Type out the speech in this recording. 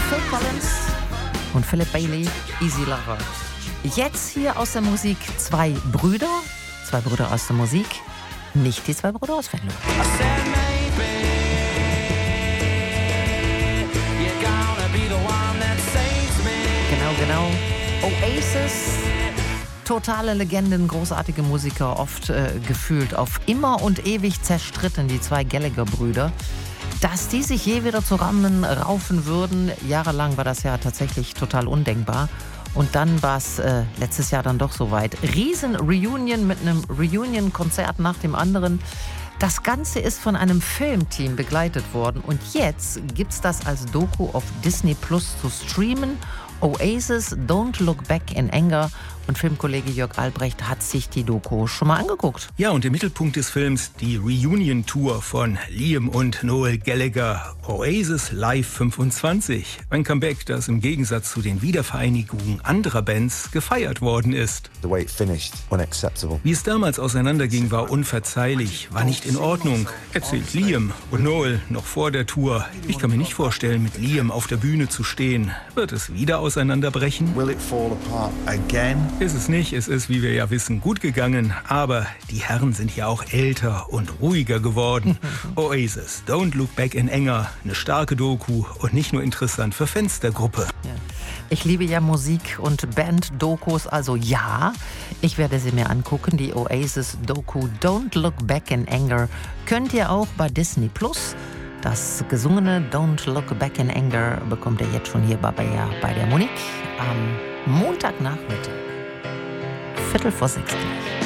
Phil Collins und Philip Bailey, Easy Lover. Jetzt hier aus der Musik zwei Brüder aus der Musik, nicht die zwei Brüder aus Venlo. Genau. Oasis, totale Legenden, großartige Musiker, oft gefühlt auf immer und ewig zerstritten, die zwei Gallagher-Brüder. Dass die sich je wieder zusammenraufen würden, jahrelang war das ja tatsächlich total undenkbar. Und dann war es letztes Jahr dann doch soweit. Riesen-Reunion mit einem Reunion-Konzert nach dem anderen. Das Ganze ist von einem Filmteam begleitet worden. Und jetzt gibt's das als Doku auf Disney Plus zu streamen. Oasis, Don't Look Back in Anger. Und Filmkollege Jörg Albrecht hat sich die Doku schon mal angeguckt. Ja, und im Mittelpunkt des Films die Reunion-Tour von Liam und Noel Gallagher. Oasis Live 25. Ein Comeback, das im Gegensatz zu den Wiedervereinigungen anderer Bands gefeiert worden ist. The way it finished, unacceptable. Wie es damals auseinanderging, war unverzeihlich, war nicht in Ordnung, erzählt Liam und Noel noch vor der Tour. Ich kann mir nicht vorstellen, mit Liam auf der Bühne zu stehen. Wird es wieder auseinanderbrechen? Will it fall apart again? Ist es nicht, es ist, wie wir ja wissen, gut gegangen, aber die Herren sind ja auch älter und ruhiger geworden. Oasis, Don't Look Back in Anger, eine starke Doku und nicht nur interessant für Fans der Gruppe. Ja. Ich liebe ja Musik- und Band-Dokus, also ja, ich werde sie mir angucken. Die Oasis-Doku Don't Look Back in Anger könnt ihr auch bei Disney Plus. Das gesungene Don't Look Back in Anger bekommt ihr jetzt schon hier bei der Monique am Montagnachmittag. 5:45 gleich.